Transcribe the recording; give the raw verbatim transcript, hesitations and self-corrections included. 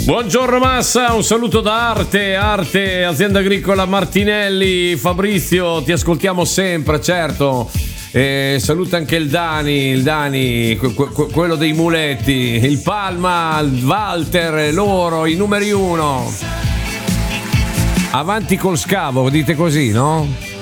Buongiorno Massa, un saluto da Arte, Arte, azienda agricola Martinelli. Fabrizio, ti ascoltiamo sempre, certo. E saluta anche il Dani, il Dani, que- que- quello dei muletti, il Palma, il Walter, loro, i numeri uno. Avanti col scavo, dite così, no?